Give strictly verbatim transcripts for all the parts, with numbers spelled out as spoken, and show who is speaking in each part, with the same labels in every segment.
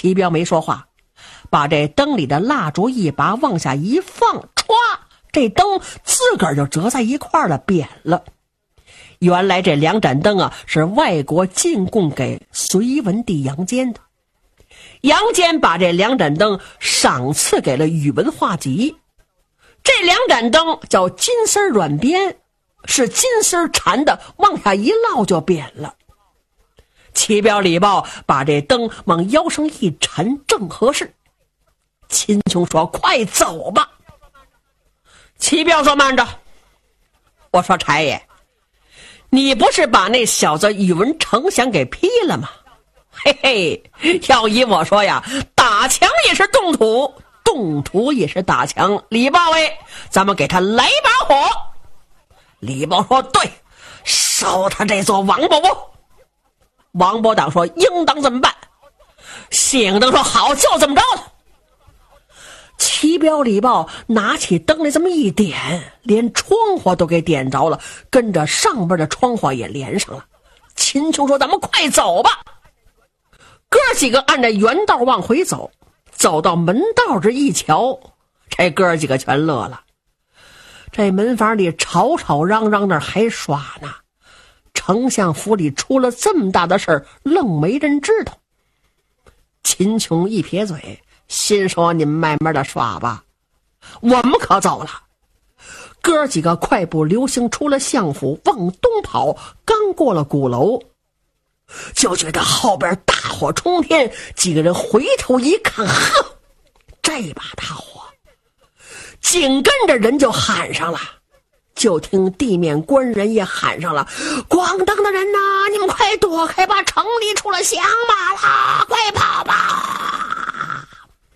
Speaker 1: 齐彪没说话，把这灯里的蜡烛一拔往下一放，歘，这灯自个儿就折在一块了，扁了。原来这两盏灯啊，是外国进贡给隋文帝杨坚的。杨坚把这两盏灯赏赐给了宇文化及。这两盏灯叫金丝软边，是金丝缠的，往下一落就扁了。齐彪礼豹把这灯往腰上一缠，正合适。秦琼说：“快走吧。”齐彪说：“慢着。”我说：“柴爷，你不是把那小子宇文丞相给劈了吗？嘿嘿，要依我说呀，打墙也是动土，动土也是打墙。李豹哎，咱们给他来把火。”李豹说：“对，烧他这座王八窝。”王伯党说：“应当这么办。”姓邓说：“好，就这么着了。”齐彪礼豹拿起灯来这么一点，连窗户都给点着了，跟着上边的窗户也连上了。秦琼说：“咱们快走吧。”哥几个按着原道往回走，走到门道这一瞧，这哥几个全乐了。这门房里吵吵嚷嚷那还耍呢，丞相府里出了这么大的事儿，愣没人知道。秦琼一撇嘴，心说：“你们慢慢的耍吧，我们可走了。”哥几个快步流星出了相府，往东跑，刚过了鼓楼，就觉得后边大火冲天，几个人回头一看，呵，这把大火，紧跟着人就喊上了。就听地面官人也喊上了：“广当的人呐、啊，你们快躲开吧，城里出了响马啦，快跑吧！”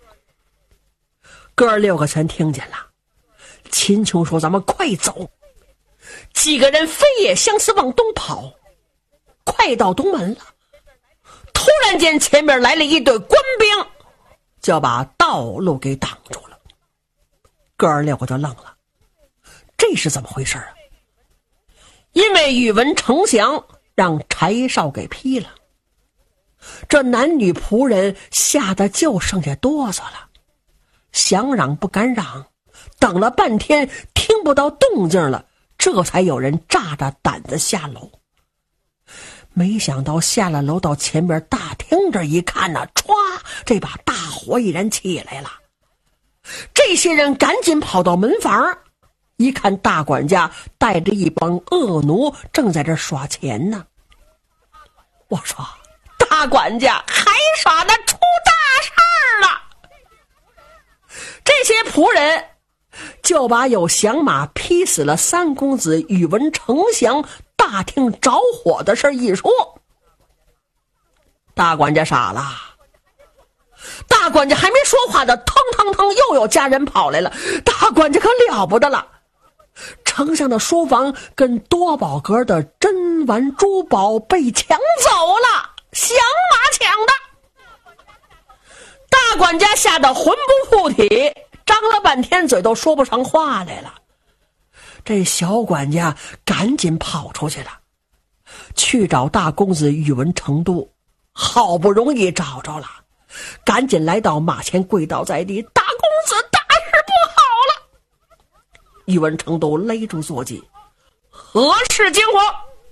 Speaker 1: 哥六个全听见了。秦琼说：“咱们快走。”几个人飞也相似往东跑，快到东门了。突然间前面来了一队官兵，就把道路给挡住了。哥六个就愣了，这是怎么回事啊？因为宇文丞相让柴少给劈了，这男女仆人吓得就剩下哆嗦了，想嚷不敢嚷，等了半天听不到动静了，这才有人炸着胆子下楼。没想到下了楼到前边大厅这一看呢、啊，歘，这把大火已然起来了。这些人赶紧跑到门房，一看大管家带着一帮恶奴正在这耍钱呢。我说：“大管家还耍得出大事儿了！”这些仆人就把有响马劈死了三公子宇文丞相大厅着火的事一说，大管家傻了。大管家还没说话的，腾腾腾又有家人跑来了。大管家可了不得了，丞相的书房跟多宝阁的珍玩珠宝被抢走了，响马抢的。大管家吓得魂不附体，张了半天嘴都说不上话来了。这小管家赶紧跑出去了，去找大公子宇文成都，好不容易找着了，赶紧来到马前跪倒在地：“大公子，大事不好了！”宇文成都勒住坐骑：“何事惊慌？”“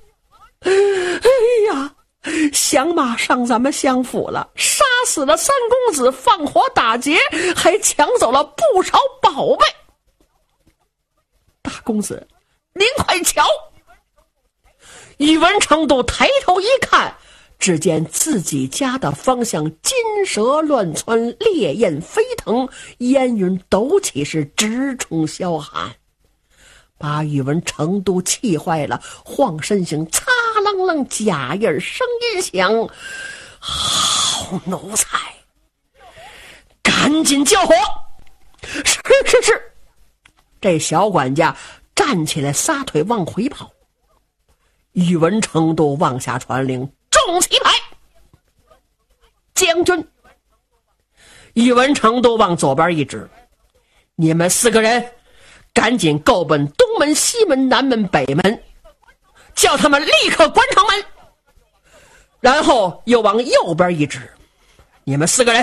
Speaker 1: 哎呀，响马上咱们相府了，杀死了三公子，放火打劫，还抢走了不少宝贝。大公子，您快瞧！”宇文成都抬头一看，只见自己家的方向金蛇乱窜，烈焰飞腾，烟云抖起，是直冲霄寒，把宇文成都气坏了，晃身形，擦楞楞，假印声音响：“好奴才，赶紧救火！”“是是是。”这小管家站起来，撒腿往回跑。宇文成都往下传令：“众旗牌！”将军。宇文成都往左边一指：“你们四个人赶紧够奔东门、西门、南门、北门，叫他们立刻关城门。”然后又往右边一指：“你们四个人